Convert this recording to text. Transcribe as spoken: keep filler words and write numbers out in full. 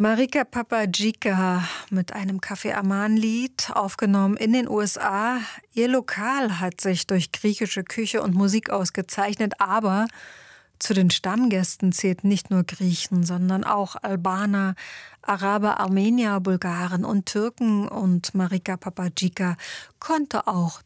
Marika Papadžička mit einem Kaffee Aman-Lied, aufgenommen in den U S A. Ihr Lokal hat sich durch griechische Küche und Musik ausgezeichnet, aber zu den Stammgästen zählten nicht nur Griechen, sondern auch Albaner, Araber, Armenier, Bulgaren und Türken. Und Marika Papadžička konnte auch